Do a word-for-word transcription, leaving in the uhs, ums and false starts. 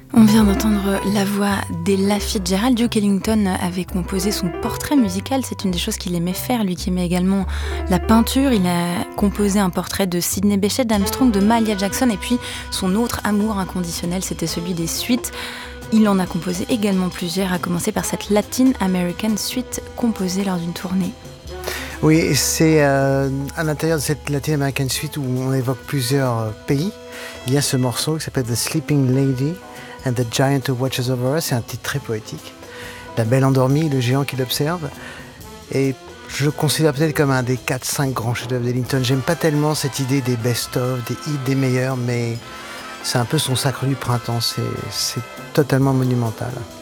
On vient d'entendre la voix d'Ella Fitzgerald. Duke Ellington avait composé son portrait musical. C'est une des choses qu'il aimait faire, lui qui aimait également la peinture. Il a composé un portrait de Sidney Bechet, d'Armstrong, de Mahalia Jackson. Et puis son autre amour inconditionnel, c'était celui des suites. Il en a composé également plusieurs, à commencer par cette Latin American Suite composée lors d'une tournée. Oui, c'est euh, à l'intérieur de cette Latin American Suite où on évoque plusieurs euh, pays. Il y a ce morceau qui s'appelle The Sleeping Lady and the Giant Who Watches Over Us. C'est un titre très poétique. La belle endormie, le géant qui l'observe. Et je le considère peut-être comme un des quatre cinq grands chefs-d'œuvre d'Ellington. J'aime pas tellement cette idée des best-of, des hits, des meilleurs, mais c'est un peu son sacre du printemps. C'est, c'est totalement monumental.